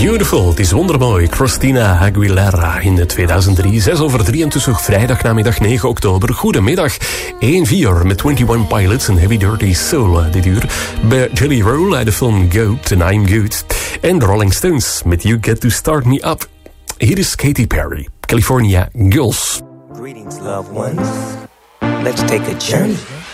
Beautiful, het is wondermooi. Christina Aguilera in 2003, 6:03 intussen vrijdagnamiddag 9 oktober. Goedemiddag, 1-4 met 21 Pilots en Heavy Dirty Soul dit uur. Bij Jelly Roll uit de film Goat en I'm Good. En de Rolling Stones met You Get To Start Me Up. Hier is Katy Perry, California Girls. Greetings, loved ones. Let's take a journey